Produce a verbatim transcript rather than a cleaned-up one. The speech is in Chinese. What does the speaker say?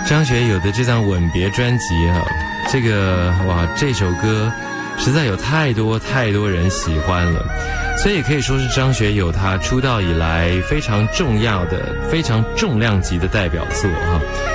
张学友的这张《吻别》专辑啊，这个哇，这首歌实在有太多太多人喜欢了，所以可以说是张学友他出道以来非常重要的、非常重量级的代表作哈。